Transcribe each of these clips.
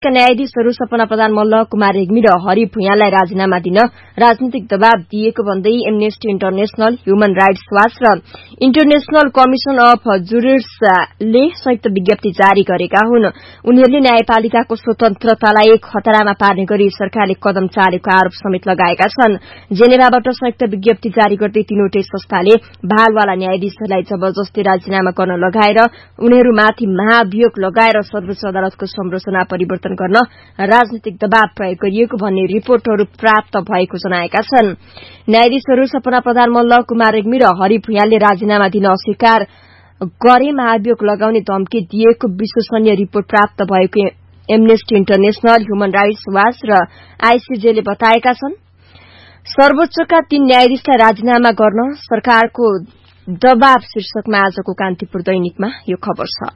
न्यायाधीशका न्यायाधीशहरू सपना प्रधान मल्ल कुमार रेग्मी र हरि भुइँयालाई राजीनामा दिन राजनीतिक दबाव दिएको भन्दै amnesty international, human rights watch र इन्टरनेशनल कमिशन अफ जुरिस्टले संयुक्त विज्ञप्ति जारी गरेका हुन्। उनीहरूले न्यायपालिकाको स्वतन्त्रतालाई खतरामा पार्ने गरी सरकारले कदम चालेको आरोप समेत लगाएका छन्। जेनेभाबाट संयुक्त विज्ञप्ति जारी गर्दै तीनवटै संस्थाले बहालवाला न्यायाधीशहरूलाई जबरजस्ती राजीनामा गर्न लगाएर उनीहरूमाथि महाभियोग लगाएर सर्वोच्च अदालतको संरचना परिवर्तन गर्न राजनीतिक दबाव प्रयोग गरिएको भन्ने रिपोर्टहरू प्राप्त भएको जनाएका छन्। न्यायाधीशहरू सपना प्रधान मल्ल कुमार रेग्मी र हरि भुइँयालले राजीनामा दिन अस्वीकार गरे महाभियोग लगाउने धम्की दिएको विश्वसनीय रिपोर्ट प्राप्त भएको amnesty international, human rights watch र आईसीजेले बताएका छन्। सर्वोच्चका 3 न्यायाधीशलाई राजीनामा गर्न सरकारको दबाव शीर्षकमा आजको कान्तिपुर दैनिकमा यो खबर छ।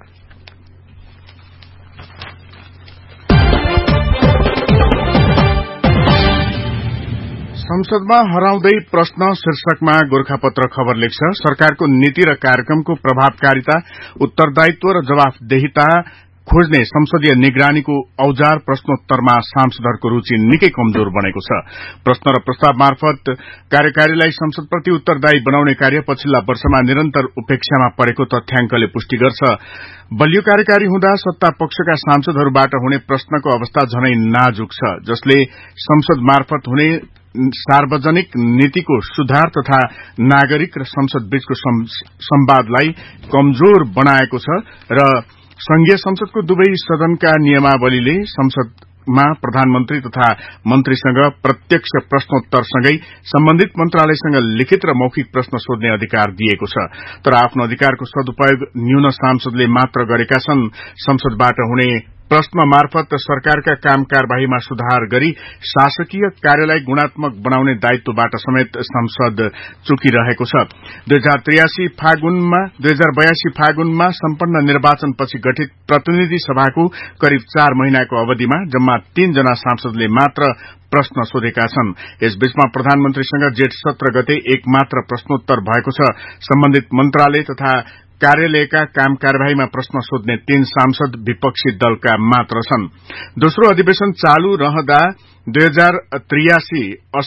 संसदमा हराउँदै प्रश्न शीर्षकमा गोरखापत्र खबर लेख्छ। सरकारको नीति र कार्यक्रमको प्रभावकारिता, उत्तरदायित्व र जवाफदेहिता खोज्ने संसदीय निगरानीको औजार प्रश्नोत्तरमा सांसदहरूको रूचि निकै कमजोर बनेको छ। प्रश्न र प्रस्ताव मार्फत कार्यकारीलाई संसदप्रति उत्तरदायी बनाउने कार्य पछिल्ला वर्षमा निरन्तर उपेक्षामा परेको तथ्याङ्कले पुष्टि गर्छ। बलियो कार्यकारी हुँदा सत्ता पक्षका सांसदहरूबाट हुने प्रश्नको अवस्था झनै नाजुक छ, जसले संसद मार्फत हुने सार्वजनिक नीतिको सुधार तथा नागरिक र संसद बीचको संवादलाई कमजोर बनाएको छ र संघीय संसदको दुवै सदनका नियमावलीले संसदमा प्रधानमन्त्री तथा मन्त्रीसँग प्रत्यक्ष प्रश्नोत्तरसँगै सम्बन्धित मन्त्रालयसँग लिखित र मौखिक प्रश्न सोध्ने अधिकार दिएको छ। तर आफ्नो अधिकारको सदुपयोग न्यून सांसदले मात्र गरेका छन्। संसदबाट हुने प्रश्न मार्फत सरकारका काम कार्यवाहीमा सुधार गरी शासकीय कार्यलाई गुणात्मक बनाउने दायित्वबाट समेत संसद चुकिरहेको छ। 2082 फागुनमा सम्पन्न निर्वाचनपछि गठित प्रतिनिधि सभाको करिब 4 महिनाको अवधिमा जम्मा 3 जना सांसदले मात्र प्रश्न सोधेका छन्। यसबीचमा प्रधानमन्त्रीसँग जेठ 17 गते एक मात्र प्रश्नोत्तर भएको छ। सम्बन्धित मन्त्रालय तथा कार्यालयका काम कार्यवाहीमा प्रश्न सोध्ने 3 सांसद विपक्षी दलका मात्र छन्। दोस्रो अधिवेशन चालू रहँदा 2083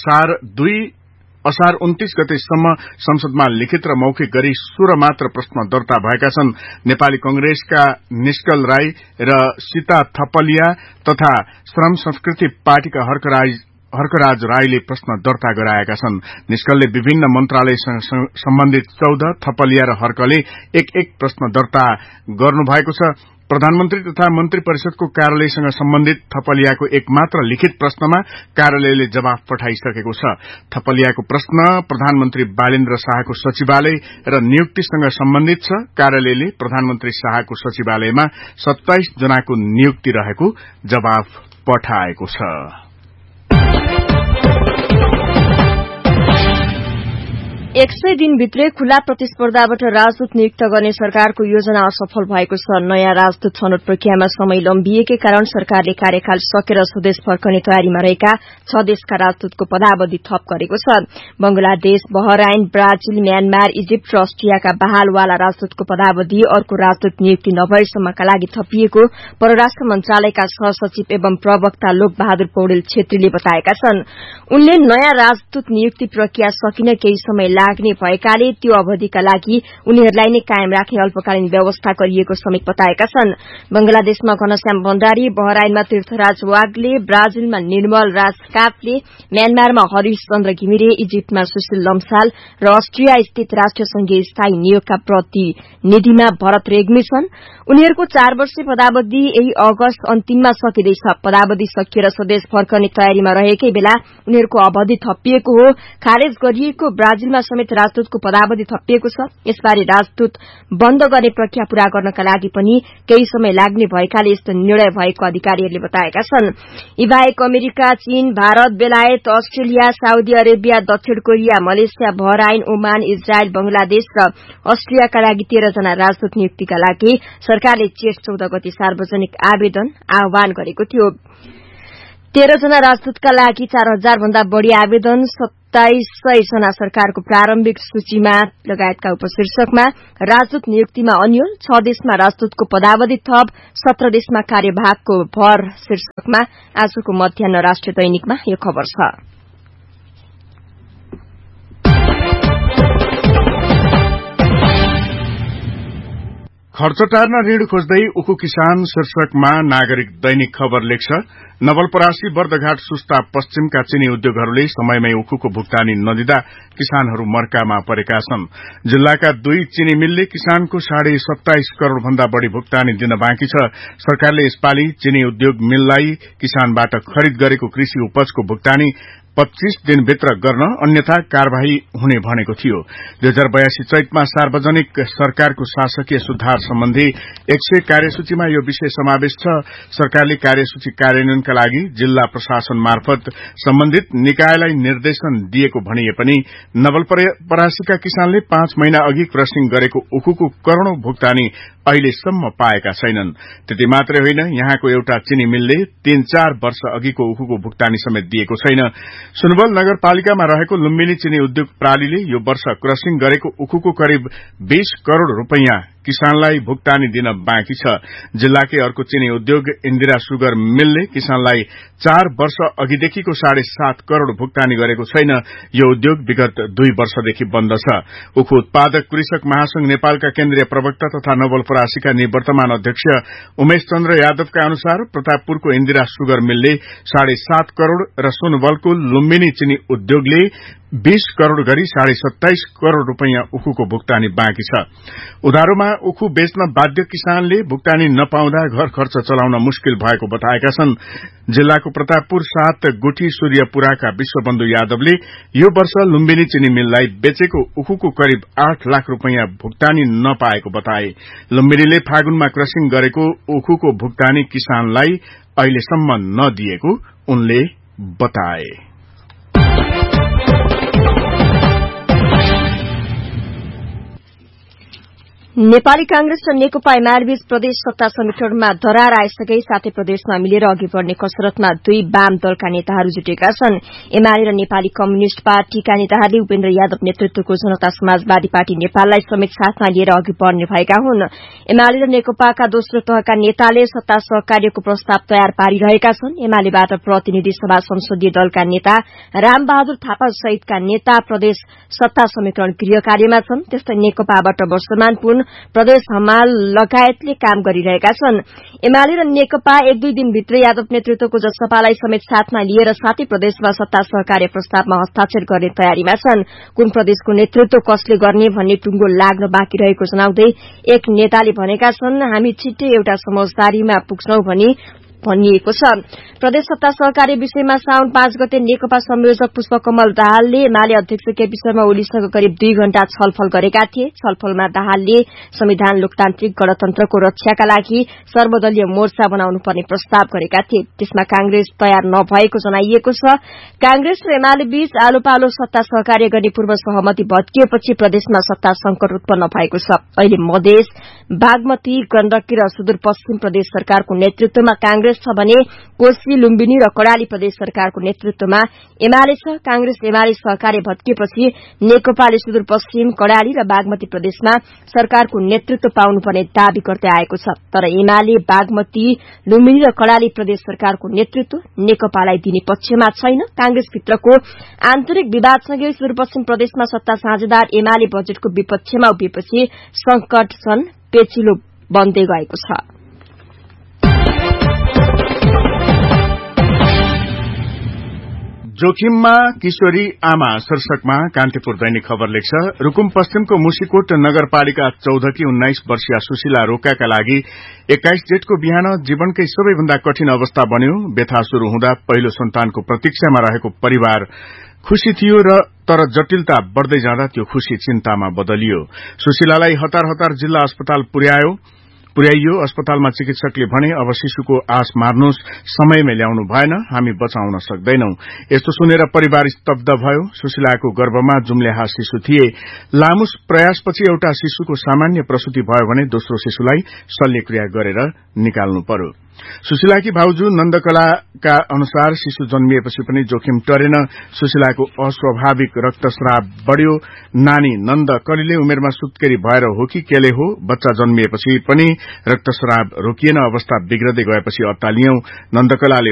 असार 29 गतेसम्म संसदमा लिखित र मौखिक गरी 16 मात्र प्रश्न दर्ता भएका छन्। नेपाली कंग्रेसका निष्कल राई र सीता थपलिया तथा श्रम संस्कृति पार्टीका हर्कराज राईले प्रश्न दर्ता गराएका छन्। निष्कलले विभिन्न मन्त्रालयसँग सम्बन्धित 14, थपलिया र हर्कले एक प्रश्न दर्ता गर्नुभएको छ। प्रधानमन्त्री तथा मन्त्री परिषदको कार्यालयसँग सम्बन्धित थपलियाको एक मात्र लिखित प्रश्नमा कार्यालयले जवाफ पठाइसकेको छ। थपलियाको प्रश्न प्रधानमन्त्री बालेन्द्र शाहको सचिवालय र नियुक्तिसँग सम्बन्धित छ। कार्यालयले प्रधानमन्त्री शाहको सचिवालयमा 27 जनाको नियुक्ति रहेको जवाफ पठाएको छ। 100 दिनभित्रै खुला प्रतिस्पर्धाबाट राजदूत नियुक्त गर्ने सरकारको योजना असफल भएको छ। नयाँ राजदूत छनौट प्रक्रियामा समय लम्बिएकै कारण सरकारले कार्यकाल सकेर स्वदेश फर्कने तयारीमा रहेका 6 देशका राजदूतको पदावधि थप गरेको छ। Bangladesh, Bahrain, Brazil, Myanmar, Egypt र अस्ट्रियाका बहालवाला राजदूतको पदावधि अर्को राजदूत नियुक्ति नभएसम्मका लागि थपिएको परराष्ट्र मन्त्रालयका सहसचिव एवं प्रवक्ता लोकबहादुर पौडेल छेत्रीले बताएका छन्। उनले नयाँ राजदूत नियुक्ति प्रक्रिया सकिन केही समय लाग्ने भएकाले त्यो अवधिका लागि उनीहरूलाई नै कायम राख्ने अल्पकालीन व्यवस्था गरिएको समेत बताएका छन्। बंगलादेशमा घनश्याम भण्डारी, बहराइनमा तीर्थराज वाग्ले, ब्राजिलमा निर्मल राज काफले, म्यानमारमा हरीश चन्द्र घिमिरे, इजिप्टमा सुशील लम्साल र अस्ट्रिया स्थित राष्ट्रिय संघीय स्थायी नियोगका प्रतिनिधिमा भरत रेग्मी छन्। उनीहरूको 4 वर्षीय पदावधि यही अगस्त अन्तिममा सकिँदैछ। पदावधि सकिएर स्वदेश फर्कने तयारीमा रहेकै बेला उनीहरूको अवधि थपिएको हो। खारेज गरिएको ब्राजिलमा समेत राजदूतको पदावधि थपिएको छ। यसबारे राजदूत बन्द गर्ने प्रक्रिया पूरा गर्नका लागि पनि केही समय लाग्ने भएकाले यस्तो निर्णय भएको अधिकारीहरूले बताएका छन्। यी बाहेक अमेरिका, चीन, भारत, बेलायत, अस्ट्रेलिया, साउदी अरेबिया, दक्षिण Korea, Malaysia, Bahrain, Oman, Israel, Bangladesh र अस्ट्रियाका लागि 13 जना राजदूत नियुक्तिका लागि सरकारले जेठ 14 गते सार्वजनिक आवेदन आह्वान गरेको थियो। 13 जना राजदूतका लागि 4000 भन्दा बढ़ी आवेदन, 2700 जना सरकारको प्रारम्भिक सूचीमा लगायतका उपशीर्षकमा राजदूत नियुक्तिमा अन्यल, 6 देशमा राजदूतको पदावधि थप, 17 देशमा कार्यभागको भर शीर्षकमा आजको मध्याह्न राष्ट्रिय दैनिकमा यो खबर छ। खर्च टार्न ऋण खोज्दै उखु किसान शीर्षकमा नागरिक दैनिक खबर लेख्छ। नवलपरासी बर्दघाट सुस्ता पश्चिमका चिनी उद्योगहरूले समयमै उखुको भुक्तानी नदिँदा किसानहरू मर्कामा परेका छन्। जिल्लाका 2 चिनी मिलले किसानको 27.5 करोड़ भन्दा बढ़ी भुक्तानी दिन बाँकी छ। सरकारले यसपालि चिनी उद्योग मिललाई किसानबाट खरिद गरेको कृषि उपजको भुक्तानी 25 दिनभित्र गर्न अन्यथा कार्यवाही हुने भनेको थियो। 2082 चैतमा सार्वजनिक सरकारको शासकीय सुधार सम्बन्धी 100 कार्यसूचीमा यो विषय समावेश छ। सरकारले कार्यसूची कार्यान्वयनका लागि जिल्ला प्रशासन मार्फत सम्बन्धित निकायलाई निर्देशन दिएको भनिए पनि नवलपरासीका किसानले 5 महिना अघि क्रसिङ गरेको उखुको करोड़ौं भुक्तानी अहिलेसम्म पाएका छैनन्। त्यति मात्रै होइन, यहाँको एउटा चिनी मिलले 3-4 वर्ष अघिको उखुको भुक्तानी समेत दिएको छैन। सुनवल नगरपालिकामा रहेको लुम्बिनी चिनी उद्योग प्रालीले यो वर्ष क्रसिङ गरेको उखुको करिब 20 करोड़ रूपैयाँ किसानलाई भुक्तानी दिन बाँकी छ। जिल्लाकै अर्को चिनी उद्योग इन्दिरा सुगर मिलले किसानलाई 4 वर्ष अघिदेखिको 7.5 करोड़ भुक्तानी गरेको छैन। यो उद्योग विगत 2 वर्षदेखि बन्द छ। उखु उत्पादक कृषक महासंघ नेपालका केन्द्रीय प्रवक्ता तथा नवलपरासीका निवर्तमान अध्यक्ष उमेश चन्द्र यादवका अनुसार प्रतापपुरको इन्दिरा सुगर मिलले 7.5 करोड़ र सुनवलको लुम्बिनी चिनी उद्योगले 20 करोड़ गरी 27.5 करोड़ रूपैयाँ उखुको भुक्तानी बाँकी छ। उधारोमा उखु बेच्न बाध्य किसानले भुक्तानी नपाउँदा घर खर्च चलाउन मुश्किल भएको बताएका छन्। जिल्लाको प्रतापपुर 7 गुठी सूर्यपुराका विश्वबन्धु यादवले यो वर्ष लुम्बिनी चिनी मिललाई बेचेको उखुको करिब 8 लाख रूपैयाँ भुक्तानी नपाएको बताए। लुम्बिनीले फागुनमा क्रसिङ गरेको उखुको भुक्तानी किसानलाई अहिलेसम्म नदिएको उनले बताए। नेपाली कांग्रेस र नेकपा एमालेबीच प्रदेश सत्ता समीकरणमा दरार आइसके साथै प्रदेशमा मिलेर अघि बढ़ने कसरतमा 2 वाम दलका नेताहरू जुटेका छन्। एमाले र नेपाली कम्युनिष्ट पार्टीका नेताहरूले उपेन्द्र यादव नेतृत्वको जनता समाजवादी पार्टी नेपाललाई समेत साथमा लिएर अघि बढ़ने भएका हुन्। एमाले र नेकपाका दोस्रो तहका नेताले सत्ता सहकार्यको प्रस्ताव तयार पारिरहेका छन्। एमालेबाट प्रतिनिधि सभा संसदीय दलका नेता रामबहादुर थापा सहितका नेता प्रदेश सत्ता समीकरण गृह कार्यमा छन्। त्यस्तै नेकपाबाट वर्षमान पुन प्रदेश हमाल लगायतले काम गरिरहेका छन्। एमाले र नेकपा 1-2 दिनभित्र यादव नेतृत्वको जसपालाई समेत साथमा लिएर साथै प्रदेशमा सत्ता सहकार्य प्रस्तावमा हस्ताक्षर गर्ने तयारीमा छन्। कुन प्रदेशको नेतृत्व कसले गर्ने भन्ने टुंगो लाग्न बाँकी रहेको जनाउँदै एक नेताले भनेका छन्, हामी छिट्टै एउटा समझदारीमा पुग्छौं भनिएको छ। प्रदेश सत्ता सहकार्य विषयमा साउन 5 गते नेकपा संयोजक पुष्पकमल दाहालले एमाले अध्यक्ष केपी शर्मा ओलीसँग करिब 2 घण्टा छलफल गरेका थिए। छलफलमा दाहालले संविधान लोकतान्त्रिक गणतन्त्रको रक्षाका लागि सर्वदलीय मोर्चा बनाउनु पर्ने प्रस्ताव गरेका थिए। त्यसमा कांग्रेस तयार नभएको जनाइएको छ। कांग्रेस र एमाले बीच आलो पालो सत्ता सहकार्य गर्ने पूर्व सहमति भत्किएपछि प्रदेशमा सत्ता संकट उत्पन्न भएको छ। अहिले मधेस, बागमती, गण्डकी र सुदूरपश्चिम प्रदेश सरकारको नेतृत्वमा कांग्रेस छ भने कोशी, लुम्बिनी र कडाली प्रदेश सरकारको नेतृत्वमा एमाले छ। कांग्रेस एमाले सहकार्य भत्किएपछि नेकपाले सुदूरपश्चिम, कडाली र बागमती प्रदेशमा सरकारको नेतृत्व पाउनुपर्ने दावी गर्दै आएको छ। तर एमाले बागमती, लुम्बिनी र कडाली प्रदेश सरकारको नेतृत्व नेकपालाई दिने पक्षमा छैन। कांग्रेसभित्रको आन्तरिक विवादसँगै सुदूरपश्चिम प्रदेशमा सत्ता साझेदार एमाले बजेटको विपक्षमा उभिएपछि संकट झन पेचिलो बन्दै गएको छ। जोखिममा किशोरी आमा शीर्षकमा कान्तिपुर दैनिक खबर लेख्छ। रुकुम पश्चिमको मुसीकोट नगरपालिका 14 की 19 वर्षीय सुशीला रोकाका लागि 21 जेठको बिहान जीवनकै सबैभन्दा कठिन अवस्था बन्यो। व्यथा शुरू हुँदा पहिलो सन्तानको प्रतीक्षामा रहेको परिवार खुशी थियो तर जटिलता बढ्दै जाँदा त्यो खुशी चिन्तामा बदलियो। सुशीलालाई हतार हतार जिल्ला अस्पताल पुर्याइयो। अस्पतालमा चिकित्सकले भने, अब शिशुको आश मार्नुहोस्, समयमै ल्याउनु भएन, हामी बचाउन सक्दैनौं। यस्तो सुनेर परिवार स्तब्ध भयो। सुशीलाको गर्भमा जुम्ल्याहा शिशु थिए। लामो प्रयासपछि एउटा शिशुको सामान्य प्रसूति भयो भने दोस्रो शिशुलाई शल्यक्रिया गरेर निकाल्नु पर्यो। सुशीलाकी भाउजू नन्दकलाका अनुसार शिशु जन्मिएपछि पनि जोखिम टरेन। सुशीलाको अस्वाभाविक रक्तस्राव बढ़्यो। नानी नन्दकलीले उमेरमा सुत्केरी भएर हो कि केले हो, बच्चा जन्मिएपछि पनि रक्तस्राव रोकिएन। अवस्था बिग्रदै गएपछि अत्तालियौं। नन्दकलाले